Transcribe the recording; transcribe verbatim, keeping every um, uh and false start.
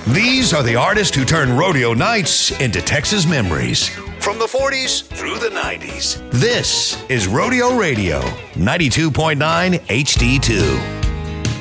These are the artists who turned rodeo nights into Texas memories. From the forties through the nineties. This is Rodeo Radio, ninety-two point nine H D two.